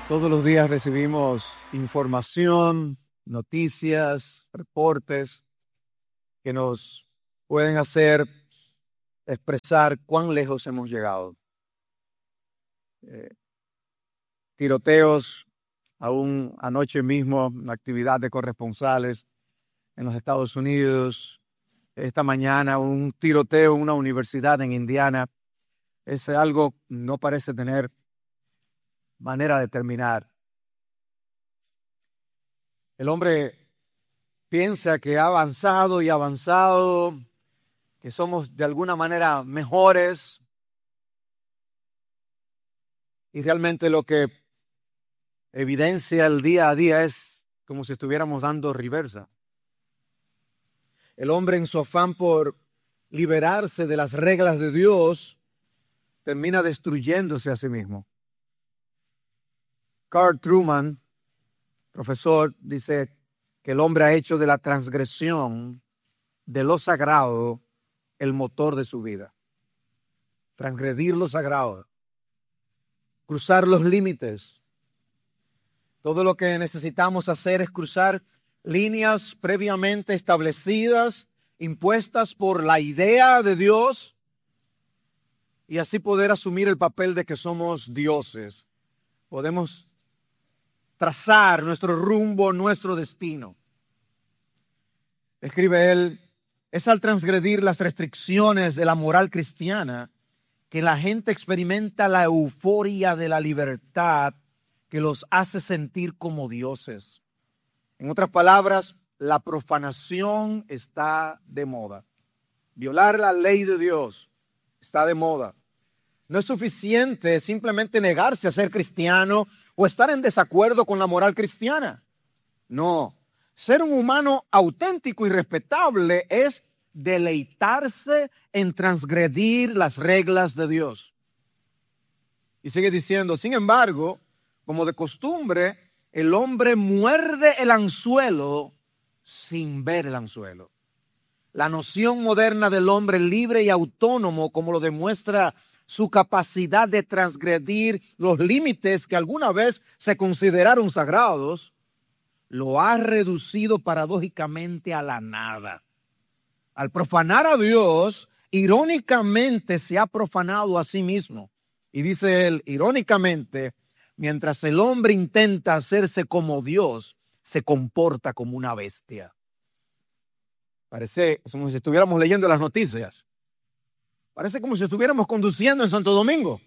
Todos los días recibimos información, noticias, reportes que nos pueden hacer expresar cuán lejos hemos llegado. Tiroteos, aún anoche mismo, una actividad de corresponsales en los Estados Unidos. Esta mañana un tiroteo en una universidad en Indiana. Es algo que no parece tener manera de terminar. El hombre piensa que ha avanzado y avanzado, que somos de alguna manera mejores, y realmente lo que evidencia el día a día es como si estuviéramos dando reversa. El hombre, en su afán por liberarse de las reglas de Dios, termina destruyéndose a sí mismo. Carl Truman, profesor, dice que el hombre ha hecho de la transgresión de lo sagrado el motor de su vida. Transgredir lo sagrado, cruzar los límites. Todo lo que necesitamos hacer es cruzar líneas previamente establecidas, impuestas por la idea de Dios, y así poder asumir el papel de que somos dioses. Podemos trazar nuestro rumbo, nuestro destino. Escribe él, es al transgredir las restricciones de la moral cristiana que la gente experimenta la euforia de la libertad que los hace sentir como dioses. En otras palabras, la profanación está de moda. Violar la ley de Dios está de moda. No es suficiente simplemente negarse a ser cristiano o estar en desacuerdo con la moral cristiana. No, ser un humano auténtico y respetable es deleitarse en transgredir las reglas de Dios. Y sigue diciendo, sin embargo, como de costumbre, el hombre muerde el anzuelo sin ver el anzuelo. La noción moderna del hombre libre y autónomo, como lo demuestra su capacidad de transgredir los límites que alguna vez se consideraron sagrados, lo ha reducido paradójicamente a la nada. Al profanar a Dios, irónicamente se ha profanado a sí mismo. Y dice él, irónicamente, mientras el hombre intenta hacerse como Dios, se comporta como una bestia. Parece como si estuviéramos leyendo las noticias. Parece como si estuviéramos conduciendo en Santo Domingo.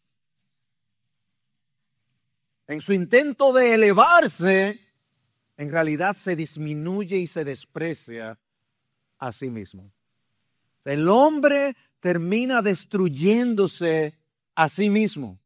En su intento de elevarse, en realidad se disminuye y se desprecia a sí mismo. El hombre termina destruyéndose a sí mismo.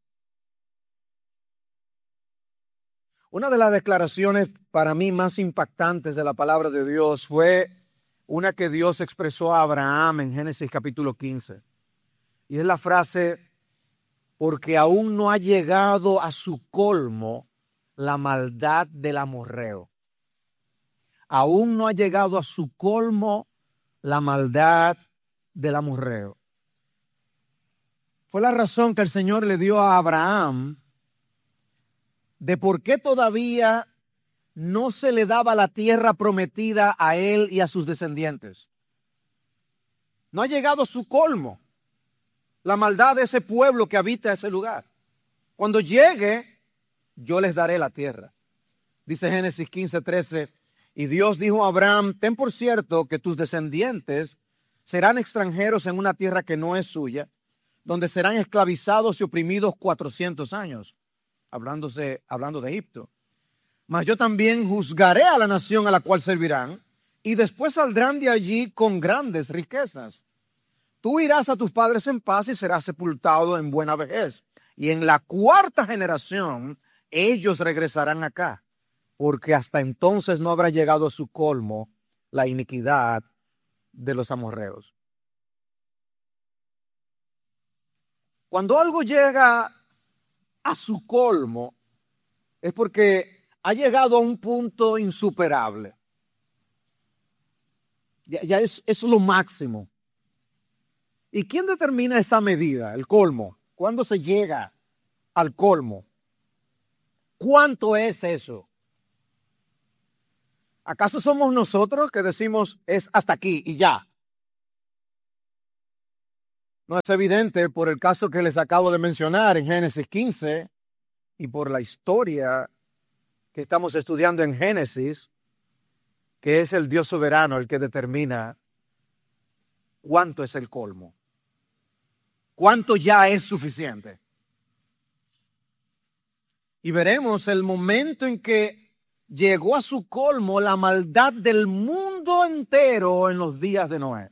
Una de las declaraciones para mí más impactantes de la palabra de Dios fue una que Dios expresó a Abraham en Génesis capítulo 15. Y es la frase, porque aún no ha llegado a su colmo la maldad del amorreo. Aún no ha llegado a su colmo la maldad del amorreo. Fue la razón que el Señor le dio a Abraham de por qué todavía no se le daba la tierra prometida a él y a sus descendientes. No ha llegado a su colmo la maldad de ese pueblo que habita ese lugar. Cuando llegue, yo les daré la tierra. Dice Génesis 15:13, y Dios dijo a Abraham, ten por cierto que tus descendientes serán extranjeros en una tierra que no es suya, donde serán esclavizados y oprimidos 400 años. Hablando de Egipto. Mas yo también juzgaré a la nación a la cual servirán, y después saldrán de allí con grandes riquezas. Tú irás a tus padres en paz y serás sepultado en buena vejez. Y en la cuarta generación ellos regresarán acá, porque hasta entonces no habrá llegado a su colmo la iniquidad de los amorreos. Cuando algo llega a su colmo, es porque ha llegado a un punto insuperable. Ya es lo máximo. ¿Y quién determina esa medida, el colmo? ¿Cuándo se llega al colmo? ¿Cuánto es eso? ¿Acaso somos nosotros que decimos es hasta aquí y ya? No es evidente por el caso que les acabo de mencionar en Génesis 15 y por la historia que estamos estudiando en Génesis, que es el Dios soberano el que determina cuánto es el colmo, cuánto ya es suficiente. Y veremos el momento en que llegó a su colmo la maldad del mundo entero en los días de Noé.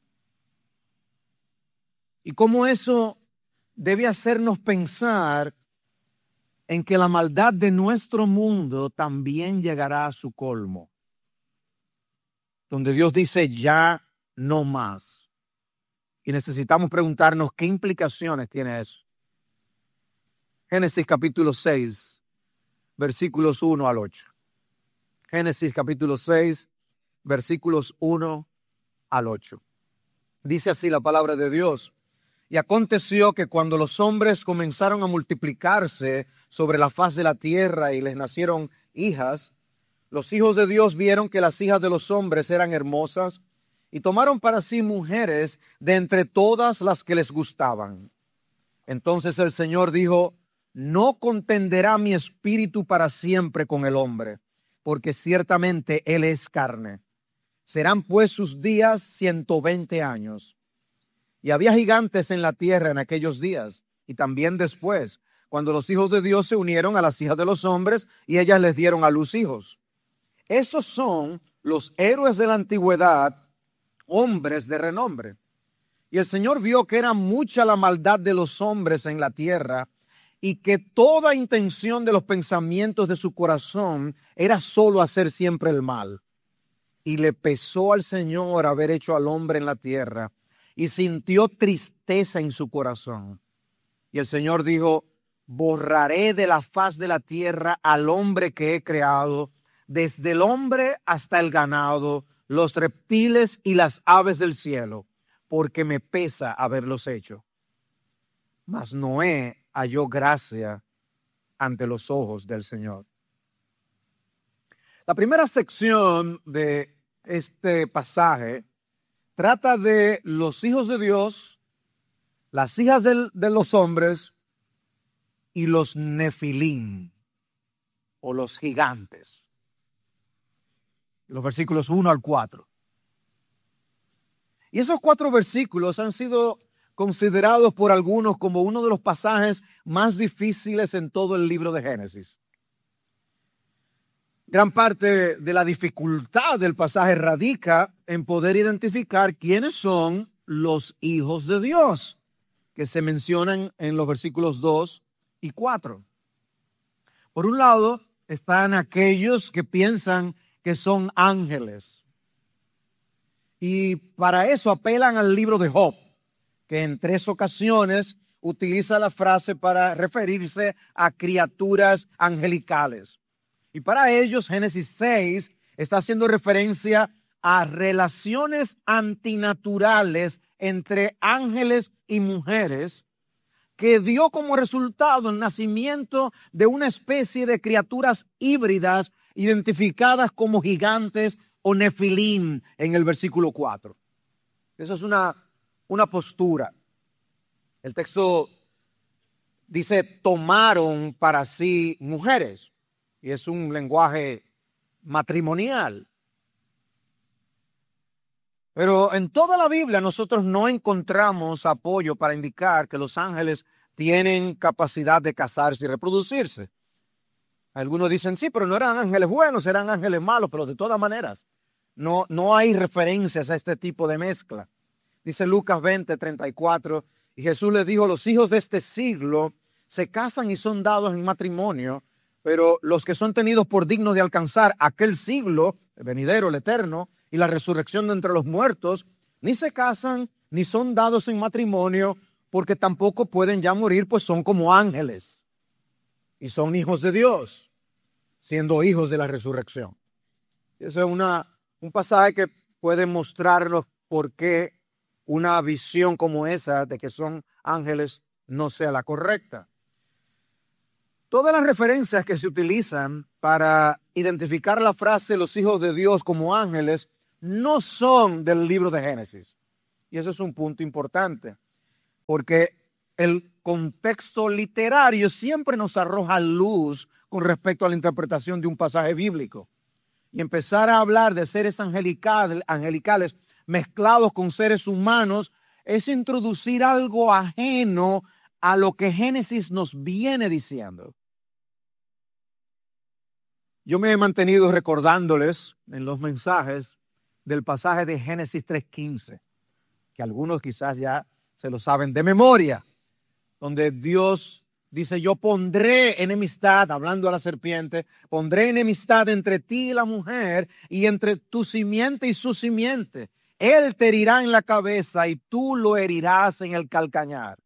Y cómo eso debe hacernos pensar en que la maldad de nuestro mundo también llegará a su colmo. Donde Dios dice ya no más. Y necesitamos preguntarnos qué implicaciones tiene eso. Génesis capítulo 6, versículos 1 al 8. Génesis capítulo 6, versículos 1 al 8. Dice así la palabra de Dios. Y aconteció que cuando los hombres comenzaron a multiplicarse sobre la faz de la tierra y les nacieron hijas, los hijos de Dios vieron que las hijas de los hombres eran hermosas y tomaron para sí mujeres de entre todas las que les gustaban. Entonces el Señor dijo: no contenderá mi espíritu para siempre con el hombre, porque ciertamente él es carne. Serán pues sus días 120 años. Y había gigantes en la tierra en aquellos días, y también después, cuando los hijos de Dios se unieron a las hijas de los hombres, y ellas les dieron a luz hijos. Esos son los héroes de la antigüedad, hombres de renombre. Y el Señor vio que era mucha la maldad de los hombres en la tierra, y que toda intención de los pensamientos de su corazón era solo hacer siempre el mal. Y le pesó al Señor haber hecho al hombre en la tierra, y sintió tristeza en su corazón. Y el Señor dijo: borraré de la faz de la tierra al hombre que he creado, desde el hombre hasta el ganado, los reptiles y las aves del cielo, porque me pesa haberlos hecho. Mas Noé halló gracia ante los ojos del Señor. La primera sección de este pasaje trata de los hijos de Dios, las hijas de los hombres y los nefilim o los gigantes. Los versículos 1 al 4. Y esos 4 versículos han sido considerados por algunos como uno de los pasajes más difíciles en todo el libro de Génesis. Gran parte de la dificultad del pasaje radica en poder identificar quiénes son los hijos de Dios, que se mencionan en los versículos 2 y 4. Por un lado, están aquellos que piensan que son ángeles. Y para eso apelan al libro de Job, que en 3 ocasiones utiliza la frase para referirse a criaturas angelicales. Y para ellos, Génesis 6 está haciendo referencia a relaciones antinaturales entre ángeles y mujeres que dio como resultado el nacimiento de una especie de criaturas híbridas identificadas como gigantes o nefilim en el versículo 4. Eso es una postura. El texto dice: tomaron para sí mujeres. Y es un lenguaje matrimonial. Pero en toda la Biblia nosotros no encontramos apoyo para indicar que los ángeles tienen capacidad de casarse y reproducirse. Algunos dicen sí, pero no eran ángeles buenos, eran ángeles malos, pero de todas maneras no hay referencias a este tipo de mezcla. Dice Lucas 20:34, y Jesús les dijo: los hijos de este siglo se casan y son dados en matrimonio, pero los que son tenidos por dignos de alcanzar aquel siglo, el venidero, el eterno, y la resurrección de entre los muertos, ni se casan ni son dados en matrimonio, porque tampoco pueden ya morir, pues son como ángeles y son hijos de Dios, siendo hijos de la resurrección. Eso es un pasaje que puede mostrarnos por qué una visión como esa de que son ángeles no sea la correcta. Todas las referencias que se utilizan para identificar la frase los hijos de Dios como ángeles no son del libro de Génesis. Y eso es un punto importante, porque el contexto literario siempre nos arroja luz con respecto a la interpretación de un pasaje bíblico. Y empezar a hablar de seres angelicales mezclados con seres humanos es introducir algo ajeno a lo que Génesis nos viene diciendo. Yo me he mantenido recordándoles en los mensajes del pasaje de Génesis 3:15, que algunos quizás ya se lo saben de memoria, donde Dios dice: yo pondré enemistad, hablando a la serpiente, pondré enemistad entre ti y la mujer, y entre tu simiente y su simiente. Él te herirá en la cabeza y tú lo herirás en el calcañar.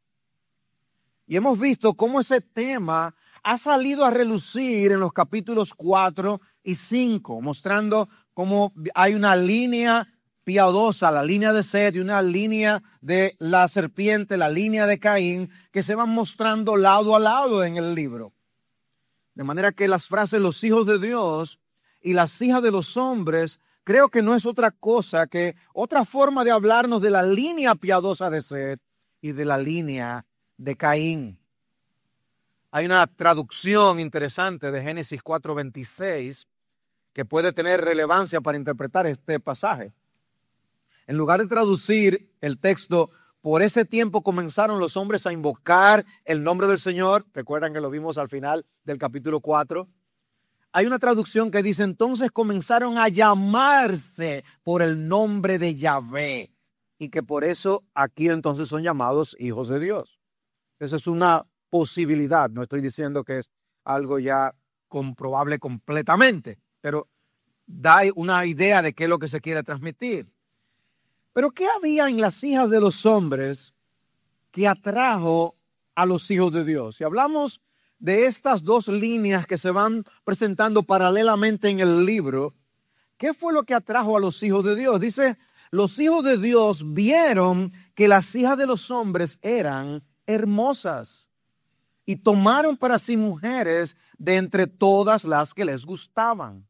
Y hemos visto cómo ese tema ha salido a relucir en los capítulos 4 y 5, mostrando cómo hay una línea piadosa, la línea de Set, y una línea de la serpiente, la línea de Caín, que se van mostrando lado a lado en el libro. De manera que las frases los hijos de Dios y las hijas de los hombres, creo que no es otra cosa que otra forma de hablarnos de la línea piadosa de Set y de la línea de Caín. Hay una traducción interesante de Génesis 4:26 que puede tener relevancia para interpretar este pasaje. En lugar de traducir el texto, por ese tiempo comenzaron los hombres a invocar el nombre del Señor. Recuerdan que lo vimos al final del capítulo 4. Hay una traducción que dice: entonces comenzaron a llamarse por el nombre de Yahvé. Y que por eso aquí entonces son llamados hijos de Dios. Esa es una posibilidad. No estoy diciendo que es algo ya comprobable completamente, pero da una idea de qué es lo que se quiere transmitir. Pero ¿qué había en las hijas de los hombres que atrajo a los hijos de Dios? Si hablamos de estas dos líneas que se van presentando paralelamente en el libro, ¿qué fue lo que atrajo a los hijos de Dios? Dice: los hijos de Dios vieron que las hijas de los hombres eran hermosas y tomaron para sí mujeres de entre todas las que les gustaban.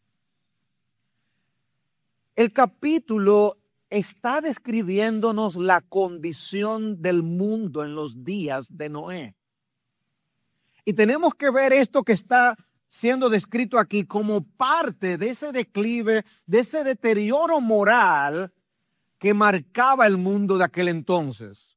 El capítulo está describiéndonos la condición del mundo en los días de Noé. Y tenemos que ver esto que está siendo descrito aquí como parte de ese declive, de ese deterioro moral que marcaba el mundo de aquel entonces.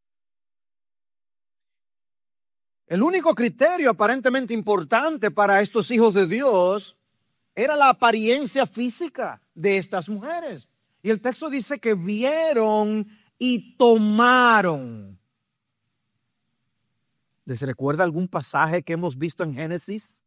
El único criterio aparentemente importante para estos hijos de Dios era la apariencia física de estas mujeres. Y el texto dice que vieron y tomaron. ¿Les recuerda algún pasaje que hemos visto en Génesis?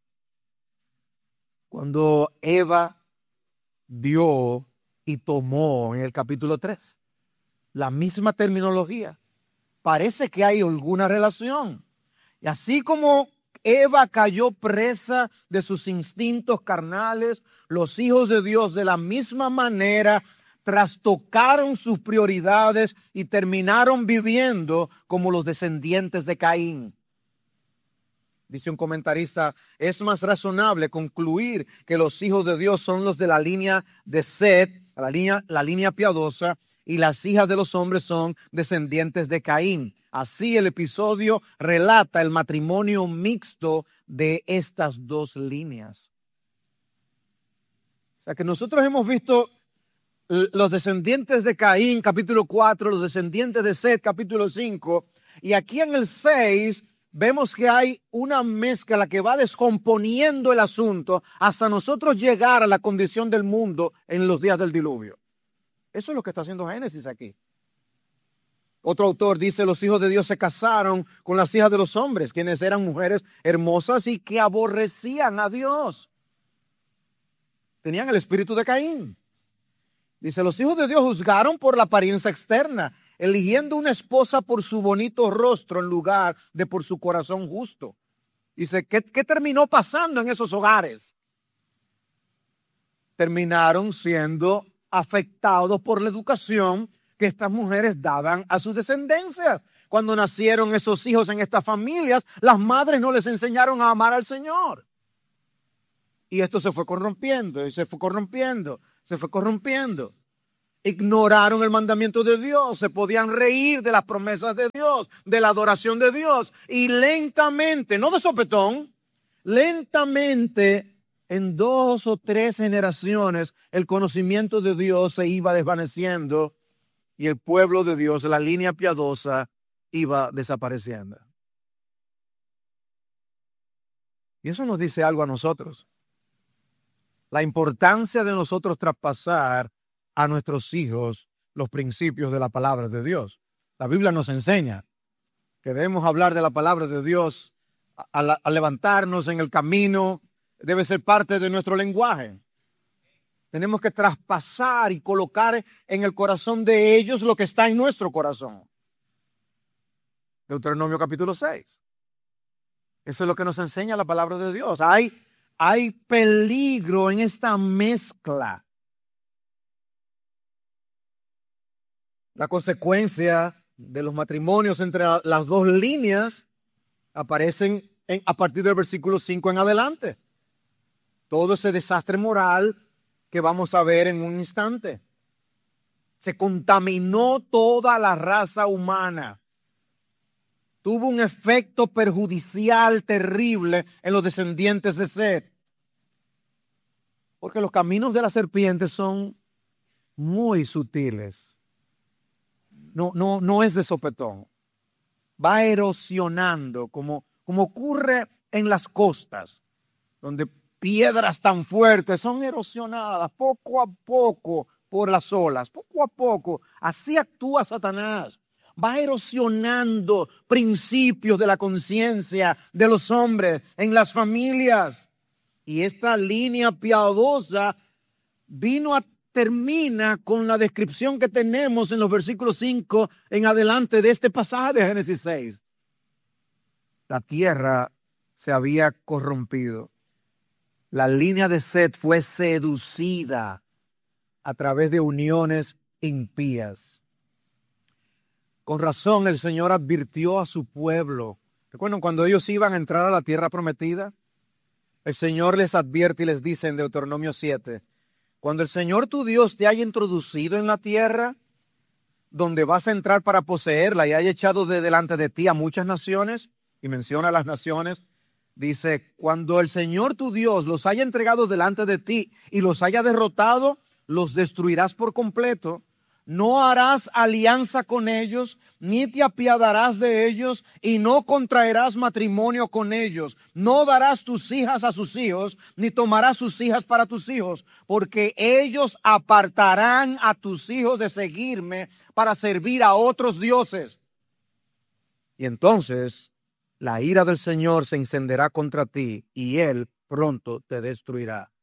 Cuando Eva vio y tomó en el capítulo 3. La misma terminología. Parece que hay alguna relación. Y así como Eva cayó presa de sus instintos carnales, los hijos de Dios de la misma manera trastocaron sus prioridades y terminaron viviendo como los descendientes de Caín. Dice un comentarista: es más razonable concluir que los hijos de Dios son los de la línea de Set, la línea piadosa, y las hijas de los hombres son descendientes de Caín. Así el episodio relata el matrimonio mixto de estas dos líneas. O sea que nosotros hemos visto los descendientes de Caín, capítulo 4, los descendientes de Set, capítulo 5, y aquí en el 6 vemos que hay una mezcla que va descomponiendo el asunto hasta nosotros llegar a la condición del mundo en los días del diluvio. Eso es lo que está haciendo Génesis aquí. Otro autor dice: los hijos de Dios se casaron con las hijas de los hombres, quienes eran mujeres hermosas y que aborrecían a Dios. Tenían el espíritu de Caín. Dice: los hijos de Dios juzgaron por la apariencia externa, eligiendo una esposa por su bonito rostro en lugar de por su corazón justo. Dice: ¿qué terminó pasando en esos hogares? Terminaron siendo afectados por la educación que estas mujeres daban a sus descendencias. cuando nacieron esos hijos en estas familias, las madres no les enseñaron a amar al Señor. Y esto se fue corrompiendo, y se fue corrompiendo, se fue corrompiendo. Ignoraron el mandamiento de Dios, se podían reír de las promesas de Dios, de la adoración de Dios. Y lentamente, no de sopetón, lentamente, en 2 o 3 generaciones, el conocimiento de Dios se iba desvaneciendo y el pueblo de Dios, la línea piadosa, iba desapareciendo. Y eso nos dice algo a nosotros. La importancia de nosotros traspasar a nuestros hijos los principios de la palabra de Dios. La Biblia nos enseña que debemos hablar de la palabra de Dios al levantarnos en el camino. Debe ser parte de nuestro lenguaje. Tenemos que traspasar y colocar en el corazón de ellos lo que está en nuestro corazón. Deuteronomio capítulo 6. Eso es lo que nos enseña la palabra de Dios. Hay peligro en esta mezcla. La consecuencia de los matrimonios entre las dos líneas aparecen a partir del versículo 5 en adelante. Todo ese desastre moral que vamos a ver en un instante. Se contaminó toda la raza humana. Tuvo un efecto perjudicial terrible en los descendientes de Set. Porque los caminos de la serpiente son muy sutiles. No es de sopetón. Va erosionando como ocurre en las costas, donde piedras tan fuertes son erosionadas poco a poco por las olas, poco a poco. Así actúa Satanás. Va erosionando principios de la conciencia de los hombres en las familias. Y esta línea piadosa termina con la descripción que tenemos en los versículos 5 en adelante de este pasaje de Génesis 6. La tierra se había corrompido. La línea de Set fue seducida a través de uniones impías. Con razón el Señor advirtió a su pueblo. ¿Recuerdan cuando ellos iban a entrar a la tierra prometida? El Señor les advierte y les dice en Deuteronomio 7, cuando el Señor tu Dios te haya introducido en la tierra, donde vas a entrar para poseerla y haya echado de delante de ti a muchas naciones, y menciona las naciones, dice, cuando el Señor tu Dios los haya entregado delante de ti y los haya derrotado, los destruirás por completo. No harás alianza con ellos, ni te apiadarás de ellos, y no contraerás matrimonio con ellos. No darás tus hijas a sus hijos, ni tomarás sus hijas para tus hijos, porque ellos apartarán a tus hijos de seguirme para servir a otros dioses. Y entonces la ira del Señor se encenderá contra ti, y Él pronto te destruirá.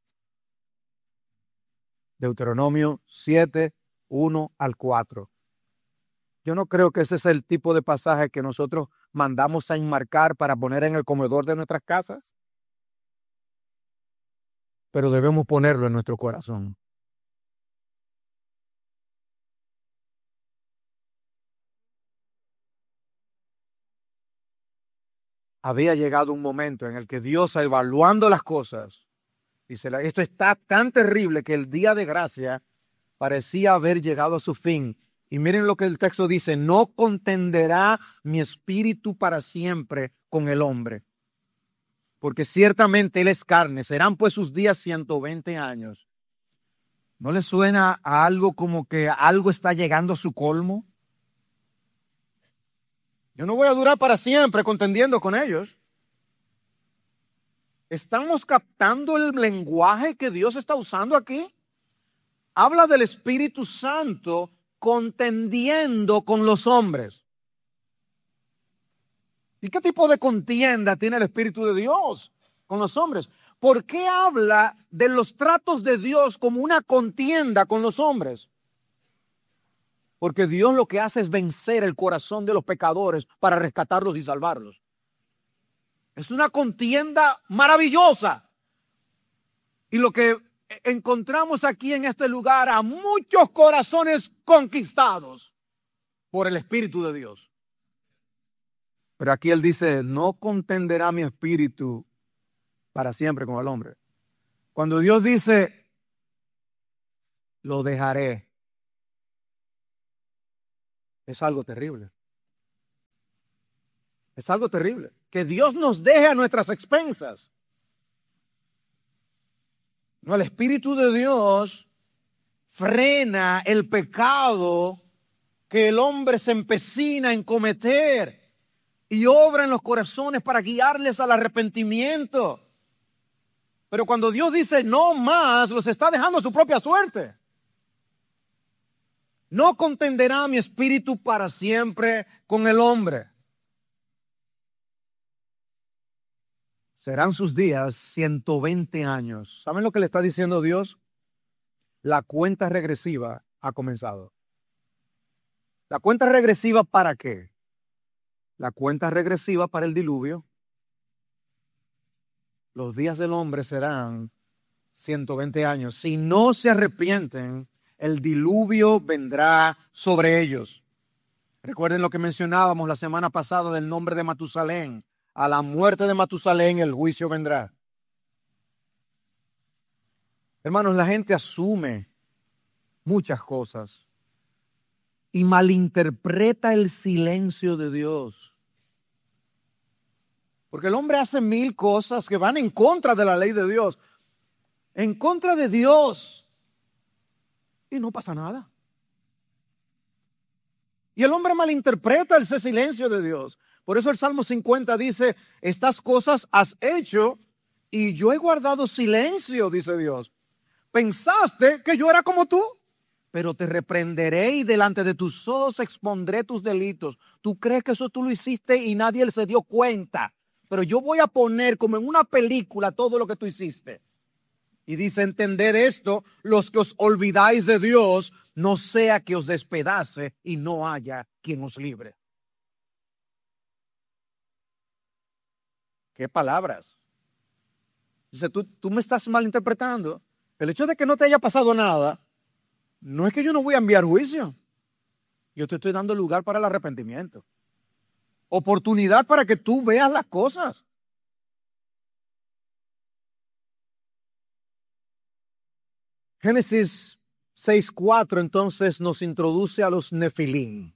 Deuteronomio 7, 1 al 4. Yo no creo que ese es el tipo de pasaje que nosotros mandamos a enmarcar para poner en el comedor de nuestras casas, pero debemos ponerlo en nuestro corazón. Había llegado un momento en el que Dios, evaluando las cosas, dice, esto está tan terrible que el día de gracia parecía haber llegado a su fin. Y miren lo que el texto dice, no contenderá mi espíritu para siempre con el hombre, porque ciertamente él es carne, serán pues sus días 120 años. ¿No le suena a algo como que algo está llegando a su colmo? Yo no voy a durar para siempre contendiendo con ellos. ¿Estamos captando el lenguaje que Dios está usando aquí? Habla del Espíritu Santo contendiendo con los hombres. ¿Y qué tipo de contienda tiene el Espíritu de Dios con los hombres? ¿Por qué habla de los tratos de Dios como una contienda con los hombres? Porque Dios lo que hace es vencer el corazón de los pecadores para rescatarlos y salvarlos. Es una contienda maravillosa. Y lo que encontramos aquí en este lugar a muchos corazones conquistados por el Espíritu de Dios. Pero aquí él dice, no contenderá mi espíritu para siempre con el hombre. Cuando Dios dice, lo dejaré, es algo terrible. Es algo terrible. Que Dios nos deje a nuestras expensas. No, el Espíritu de Dios frena el pecado que el hombre se empecina en cometer y obra en los corazones para guiarles al arrepentimiento. Pero cuando Dios dice no más, los está dejando a su propia suerte. No contenderá mi espíritu para siempre con el hombre. Serán sus días 120 años. ¿Saben lo que le está diciendo Dios? La cuenta regresiva ha comenzado. ¿La cuenta regresiva para qué? La cuenta regresiva para el diluvio. Los días del hombre serán 120 años. Si no se arrepienten, el diluvio vendrá sobre ellos. Recuerden lo que mencionábamos la semana pasada del nombre de Matusalén. A la muerte de Matusalén el juicio vendrá. Hermanos, la gente asume muchas cosas y malinterpreta el silencio de Dios. Porque el hombre hace mil cosas que van en contra de la ley de Dios, en contra de Dios, y no pasa nada. Y el hombre malinterpreta ese silencio de Dios. Por eso el Salmo 50 dice, estas cosas has hecho y yo he guardado silencio, dice Dios. Pensaste que yo era como tú, pero te reprenderé y delante de tus ojos expondré tus delitos. Tú crees que eso tú lo hiciste y nadie se dio cuenta, pero yo voy a poner como en una película todo lo que tú hiciste. Y dice, entended esto, los que os olvidáis de Dios, no sea que os despedace y no haya quien os libre. ¿Qué palabras? Dice, tú me estás malinterpretando. El hecho de que no te haya pasado nada, no es que yo no voy a enviar juicio. Yo te estoy dando lugar para el arrepentimiento. Oportunidad para que tú veas las cosas. Génesis 6:4 entonces nos introduce a los Nefilim.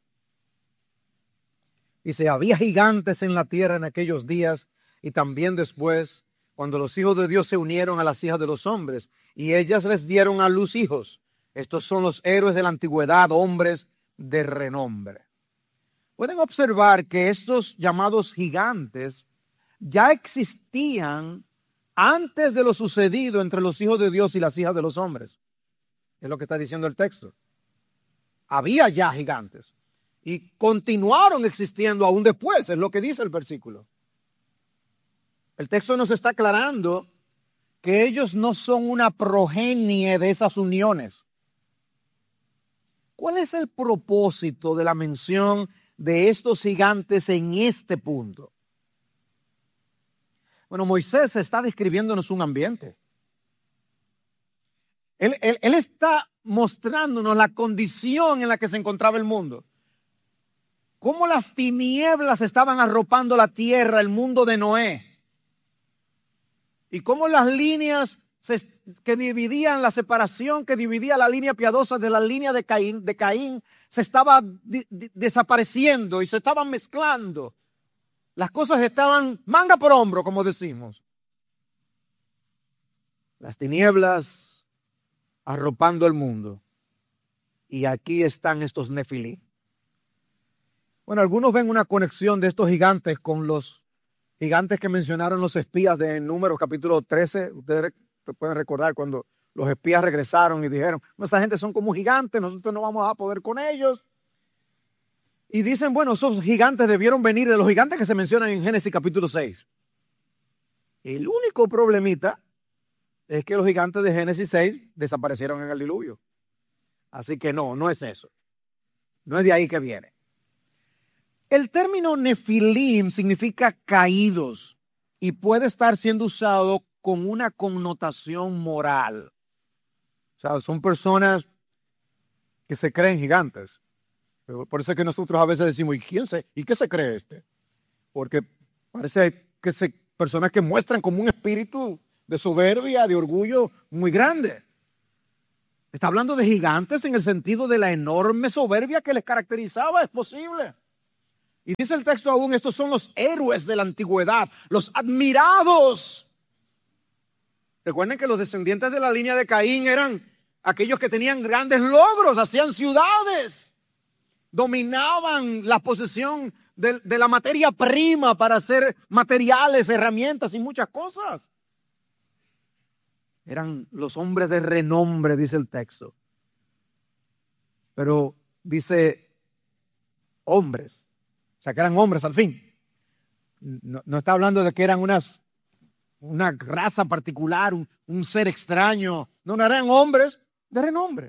Dice, había gigantes en la tierra en aquellos días y también después, cuando los hijos de Dios se unieron a las hijas de los hombres y ellas les dieron a luz hijos. Estos son los héroes de la antigüedad, hombres de renombre. Pueden observar que estos llamados gigantes ya existían antes de lo sucedido entre los hijos de Dios y las hijas de los hombres. Es lo que está diciendo el texto. Había ya gigantes y continuaron existiendo aún después, es lo que dice el versículo. El texto nos está aclarando que ellos no son una progenie de esas uniones. ¿Cuál es el propósito de la mención de estos gigantes en este punto? Bueno, Moisés está describiéndonos un ambiente. Él está mostrándonos la condición en la que se encontraba el mundo. Cómo las tinieblas estaban arropando la tierra, el mundo de Noé. Y cómo las líneas que dividían, la separación que dividía la línea piadosa de la línea de Caín se estaba desapareciendo y se estaban mezclando. Las cosas estaban manga por hombro, como decimos. Las tinieblas arropando el mundo. Y aquí están estos Nefilim. Bueno, algunos ven una conexión de estos gigantes con los gigantes que mencionaron los espías de Números capítulo 13. Ustedes pueden recordar cuando los espías regresaron y dijeron, esa gente son como gigantes, nosotros no vamos a poder con ellos. Y dicen, bueno, esos gigantes debieron venir de los gigantes que se mencionan en Génesis capítulo 6. El único problemita es que los gigantes de Génesis 6 desaparecieron en el diluvio. Así que no es eso. No es de ahí que viene. El término Nefilim significa caídos y puede estar siendo usado con una connotación moral. O sea, son personas que se creen gigantes. Por eso es que nosotros a veces decimos, ¿y qué se cree este? porque parece que personas que muestran como un espíritu de soberbia, de orgullo muy grande. Está hablando de gigantes en el sentido de la enorme soberbia que les caracterizaba, es posible. Y dice el texto aún, estos son los héroes de la antigüedad, los admirados. Recuerden que los descendientes de la línea de Caín eran aquellos que tenían grandes logros, hacían ciudades, dominaban la posesión de la materia prima para hacer materiales, herramientas y muchas cosas. Eran los hombres de renombre, dice el texto. Pero dice hombres, o sea que eran hombres al fin. No está hablando de que eran una raza particular, un ser extraño. No, eran hombres de renombre.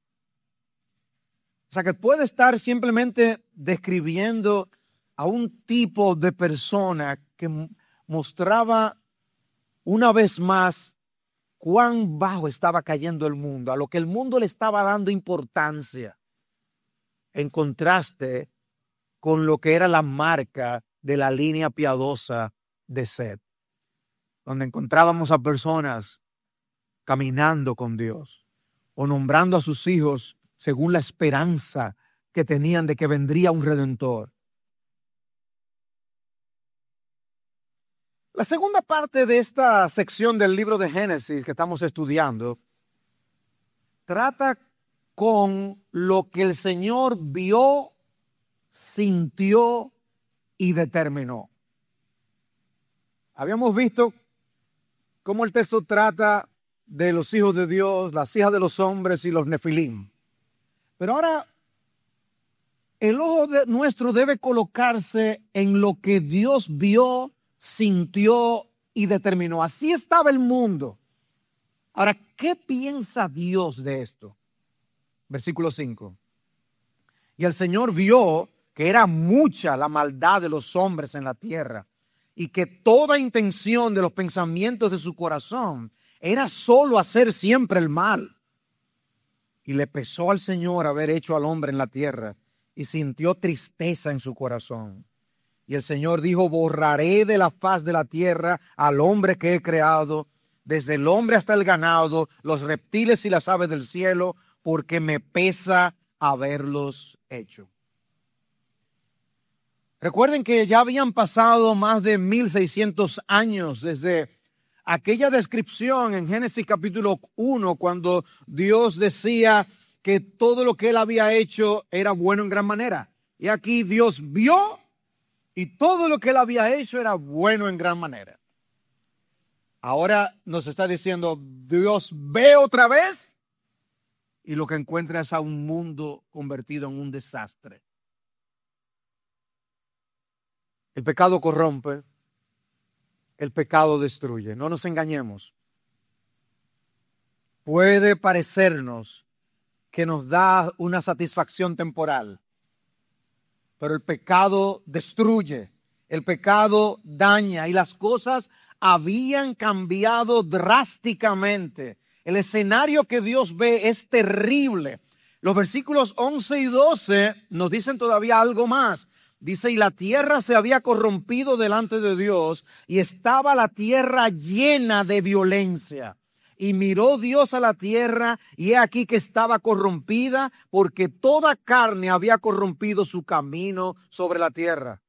O sea que puede estar simplemente describiendo a un tipo de persona que mostraba una vez más cuán bajo estaba cayendo el mundo, a lo que el mundo le estaba dando importancia, en contraste con lo que era la marca de la línea piadosa de Set, donde encontrábamos a personas caminando con Dios o nombrando a sus hijos según la esperanza que tenían de que vendría un Redentor. La segunda parte de esta sección del libro de Génesis que estamos estudiando trata con lo que el Señor vio, sintió y determinó. Habíamos visto cómo el texto trata de los hijos de Dios, las hijas de los hombres y los nefilim. Pero ahora el ojo nuestro debe colocarse en lo que Dios vio, sintió y determinó. Así estaba el mundo. Ahora, ¿qué piensa Dios de esto? Versículo 5. Y el Señor vio que era mucha la maldad de los hombres en la tierra y que toda intención de los pensamientos de su corazón era solo hacer siempre el mal. Y le pesó al Señor haber hecho al hombre en la tierra y sintió tristeza en su corazón. Y el Señor dijo, borraré de la faz de la tierra al hombre que he creado, desde el hombre hasta el ganado, los reptiles y las aves del cielo, porque me pesa haberlos hecho. Recuerden que ya habían pasado más de 1600 años desde aquella descripción en Génesis capítulo 1, cuando Dios decía que todo lo que él había hecho era bueno en gran manera. Y aquí Dios vio y todo lo que él había hecho era bueno en gran manera. Ahora nos está diciendo, Dios ve otra vez y lo que encuentra es a un mundo convertido en un desastre. El pecado corrompe, el pecado destruye. No nos engañemos. Puede parecernos que nos da una satisfacción temporal, pero el pecado destruye, el pecado daña y las cosas habían cambiado drásticamente. El escenario que Dios ve es terrible. Los versículos 11 y 12 nos dicen todavía algo más. Dice, y la tierra se había corrompido delante de Dios y estaba la tierra llena de violencia. Y miró Dios a la tierra y he aquí que estaba corrompida porque toda carne había corrompido su camino sobre la tierra.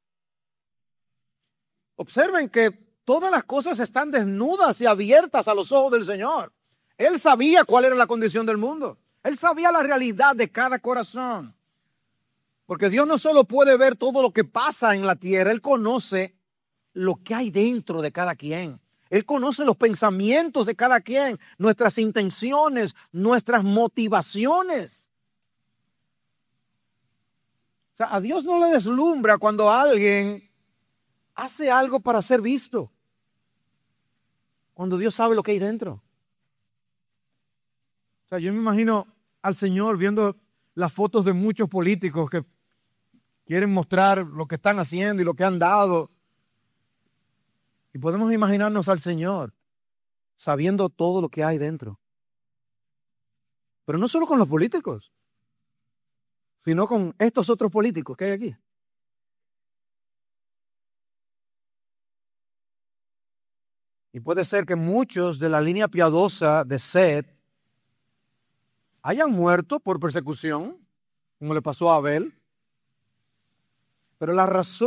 Observen que todas las cosas están desnudas y abiertas a los ojos del Señor. Él sabía cuál era la condición del mundo. Él sabía la realidad de cada corazón. Porque Dios no solo puede ver todo lo que pasa en la tierra, Él conoce lo que hay dentro de cada quien. Él conoce los pensamientos de cada quien, nuestras intenciones, nuestras motivaciones. O sea, a Dios no le deslumbra cuando alguien hace algo para ser visto. Cuando Dios sabe lo que hay dentro. O sea, yo me imagino al Señor viendo las fotos de muchos políticos que quieren mostrar lo que están haciendo y lo que han dado. Y podemos imaginarnos al Señor sabiendo todo lo que hay dentro. Pero no solo con los políticos, sino con estos otros políticos que hay aquí. Y puede ser que muchos de la línea piadosa de Seth hayan muerto por persecución, como le pasó a Abel. Pero la razón